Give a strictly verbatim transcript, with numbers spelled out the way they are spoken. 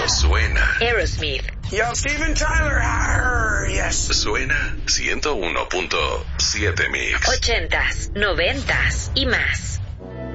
suena. Aerosmith. Yo, Steven Tyler. Arr, yes. Suena ciento uno punto siete Mix. Ochentas, noventas y más.